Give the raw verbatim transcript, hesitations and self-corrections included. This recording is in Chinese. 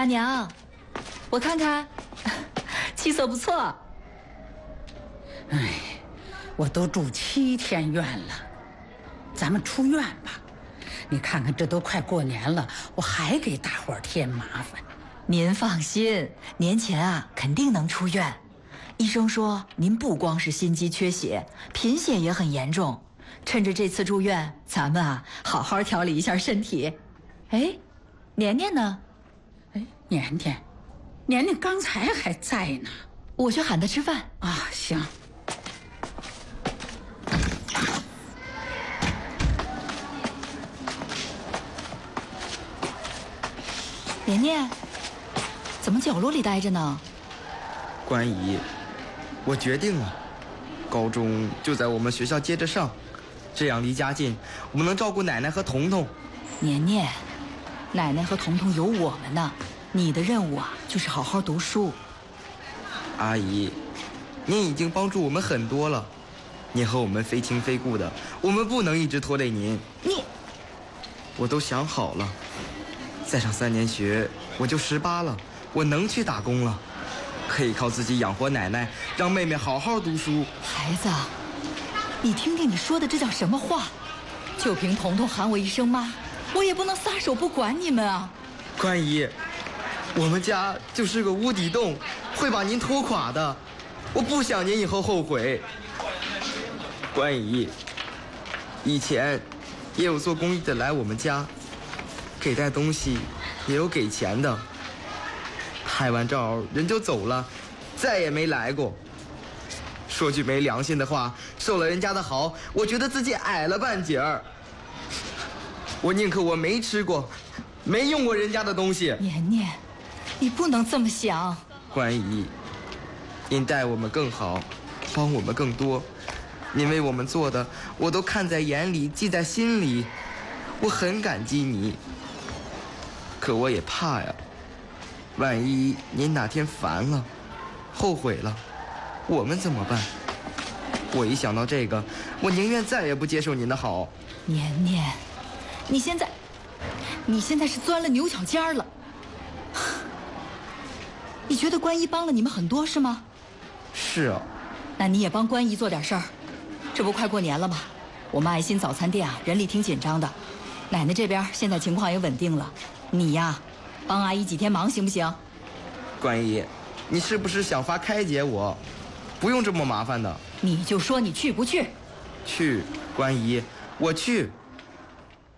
大娘，我看看，气色不错。 哎，我都住七天院了，咱们出院吧。你看看，这都快过年了，我还给大伙儿添麻烦。 您放心，年前啊肯定能出院。医生说您不光是心肌缺血，贫血也很严重。趁着这次住院，咱们啊好好调理一下身体。哎，年年呢？ 哎，年年，年年刚才还在呢， 我去喊他吃饭啊。行。 年年，怎么角落里待着呢？ 关姨，我决定了，高中就在我们学校接着上，这样离家近，我们能照顾奶奶和彤彤。 年年，奶奶和彤彤有我们呢，你的任务啊就是好好读书。 阿姨，您已经帮助我们很多了，您和我们非亲非故的，我们不能一直拖累您。 你， 我都想好了，再上三年学我就十八了，我能去打工了，可以靠自己养活奶奶，让妹妹好好读书。 孩子，你听听你说的这叫什么话？就凭彤彤喊我一声妈，我也不能撒手不管你们啊。 关姨，我们家就是个无底洞，会把您拖垮的，我不想您以后后悔。关姨，以前也有做公益的来我们家，给带东西，也有给钱的。拍完照人就走了，再也没来过。说句没良心的话，受了人家的好，我觉得自己矮了半截儿。我宁可我没吃过，没用过人家的东西。 年年，你不能这么想。 关姨，您待我们更好，帮我们更多，您为我们做的，我都看在眼里，记在心里，我很感激你。可我也怕呀，万一您哪天烦了，后悔了，我们怎么办？我一想到这个，我宁愿再也不接受您的好。 年年，你现在，你现在是钻了牛角尖了。你觉得关姨帮了你们很多是吗？ 是啊。 那你也帮关姨做点事儿。这不快过年了吗？我们爱心早餐店啊，人力挺紧张的。奶奶这边现在情况也稳定了，你呀，帮阿姨几天忙行不行？ 关姨，你是不是想法开解我？不用这么麻烦的。 你就说你去不去？ 去，关姨，我去。